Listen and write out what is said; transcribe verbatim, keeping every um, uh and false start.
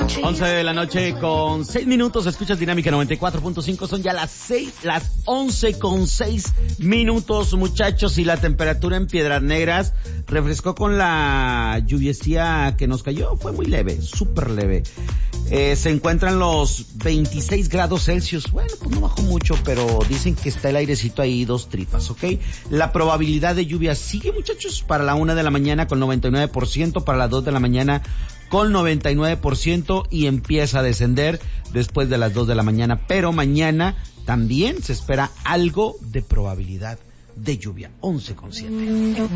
once de la noche con seis minutos, escuchas Dinámica noventa y cuatro punto cinco, son ya las seis, las once con seis minutos, muchachos, y la temperatura en Piedras Negras refrescó con la lluviecía que nos cayó, fue muy leve, súper leve. Eh, se encuentran los veintiséis grados Celsius, bueno, pues no bajó mucho, pero dicen que está el airecito ahí, dos tripas, ¿ok? La probabilidad de lluvia sigue, muchachos, para la una de la mañana con noventa y nueve por ciento, para las dos de la mañana con noventa y nueve por ciento, y empieza a descender después de las dos de la mañana, pero mañana también se espera algo de probabilidad de lluvia, once con siete.